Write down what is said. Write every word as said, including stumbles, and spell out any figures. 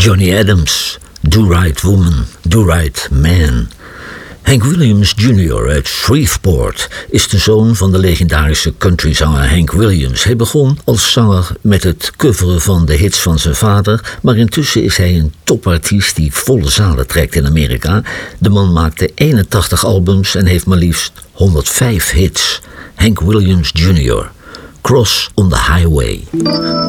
Johnny Adams, Do Right Woman, Do Right Man. Hank Williams junior uit Shreveport is de zoon van de legendarische countryzanger Hank Williams. Hij begon als zanger met het coveren van de hits van zijn vader, maar intussen is hij een topartiest die volle zalen trekt in Amerika. De man maakte eenentachtig albums en heeft maar liefst honderdvijf hits. Hank Williams junior, Cross on the Highway.